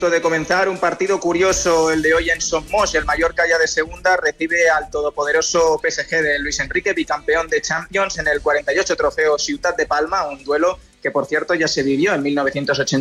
De comenzar un partido curioso, el de hoy en Somos. El Mallorca, ya de segunda, recibe al todopoderoso PSG de Luis Enrique, bicampeón de Champions en el 48 Trofeo Ciutat de Palma, un duelo que, por cierto, ya se vivió en 1980.